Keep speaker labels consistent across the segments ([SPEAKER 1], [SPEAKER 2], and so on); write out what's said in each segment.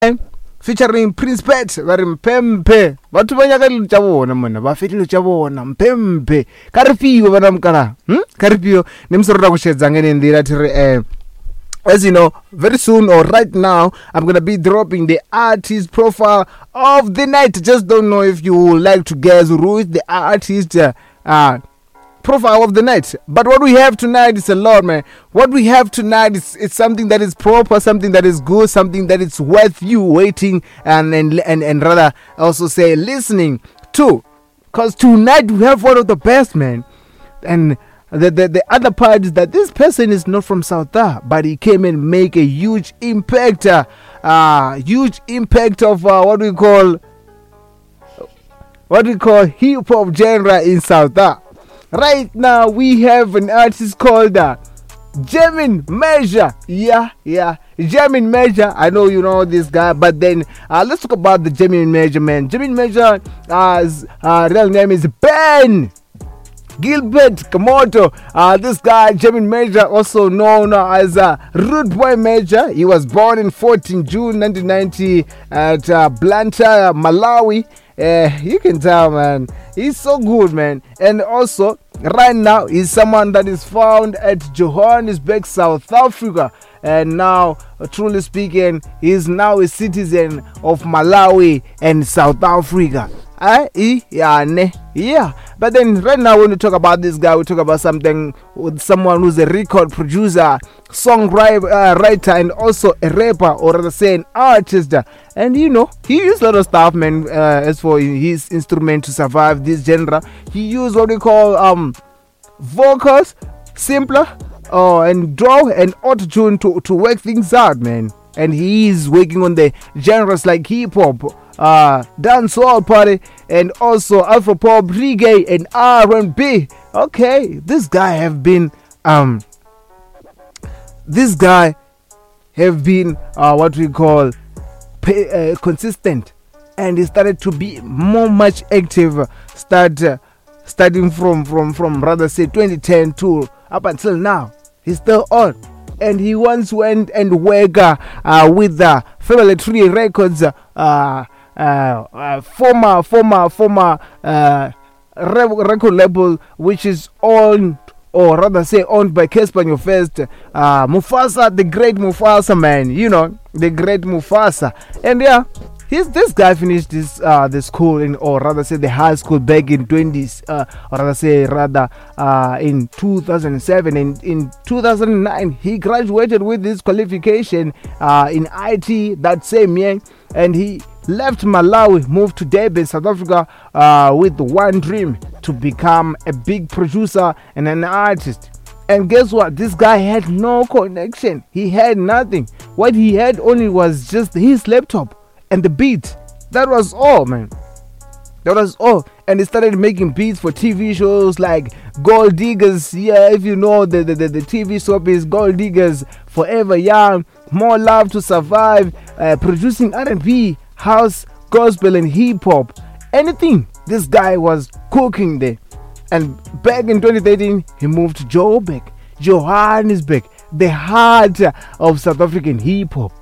[SPEAKER 1] featuring Prince Pet vari mpempe vatu vanyakadilo chavona mona vafetilo chavona mpempe karipiwe vana mukala karipiwe nemusoro rakushedza ngene ndira tiri as you know, very soon or right now, I'm going to be dropping the artist profile of the night. Just don't know if you would like to guess who is the artist profile of the night. But what we have tonight is a lot, man. What we have tonight is it's something that is proper, something that is good, something that is worth you waiting and rather also say listening to. Because tonight we have one of the best, man. And the other part is that this person is not from South Africa, but he came and make a huge impact of what we call hip hop genre in South Africa. Right now we have an artist called Jamin Measure. Yeah, Jamin Measure. I know you know this guy, but then let's talk about the Jamin Measure, man. Jamin Measure's real name is Ben Gilbert Kamoto. This guy, Jamin Measure, also known as Rude Boy Measure. He was born in 14 June 1990 at Blantyre, Malawi. You can tell, man. He's so good, man. And also, right now, he's someone that is found at Johannesburg, South Africa. And now, truly speaking, he's now a citizen of Malawi and South Africa. Yeah. But then right now when we talk about this guy, we talk about something with someone who's a record producer, songwriter, and also a rapper, or rather say an artist. And you know, he used a lot of stuff, man, as for his instrument to survive this genre. He used what we call vocals, simpler, and draw and auto-tune to work things out, man. And he is working on the genres like hip-hop, dancehall party, and also Afro pop, reggae, and R&B. Okay, this guy have been what we call consistent, and he started to be much active starting from rather say 2010 to up until now. He's still on. And he once went and worked with the Family Tree Records, former record label, which is owned, or rather say owned by Cassper Nyovest, Mufasa, the great Mufasa, man. You know, the great Mufasa. And yeah, this guy finished the school or rather say the high school back in 20s, in 2007. And in 2009 he graduated with this qualification in IT that same year, and he left Malawi, moved to Durban, South Africa, with one dream: to become a big producer and an artist. And guess what? This guy had no connection. He had nothing. What he had only was just his laptop and the beat. That was all, man. That was all. And he started making beats for TV shows like Gold Diggers. Yeah, if you know the TV soap is Gold Diggers, Forever Young, More Love to Survive, producing R&B, house, gospel, and hip hop. Anything. This guy was cooking there. And back in 2013, he moved to Johannesburg, the heart of South African hip hop.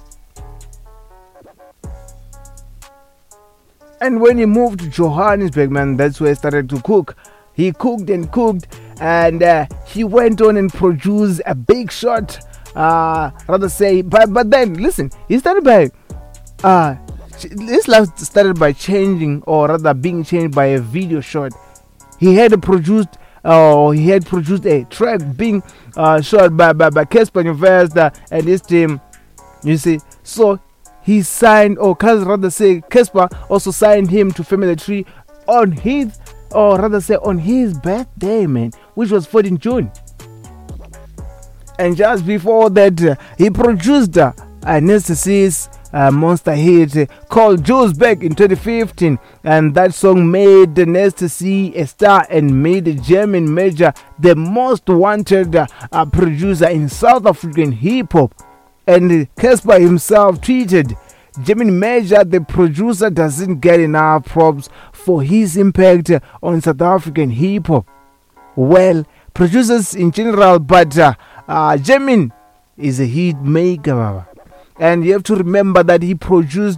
[SPEAKER 1] And when he moved to Johannesburg, man, that's where he started to cook. He cooked, and he went on and produced a big shot. But then listen, he started by his life started by changing, or rather being changed by a video shot. He had produced a track being shot by Cassper Nyovest and his team. You see, so he signed, or rather say Cassper also signed him to Family Tree on his birthday, man, which was 14 June. And just before that, he produced Nasty C's monster hit called Jules back in 2015, and that song made Nasty C a star and made Jamin Measure the most wanted producer in South African hip hop. And Cassper himself tweeted, Jamin Measure, the producer, doesn't get enough props for his impact on South African hip hop. Well, producers in general, but Jamin is a hit maker. And you have to remember that he produced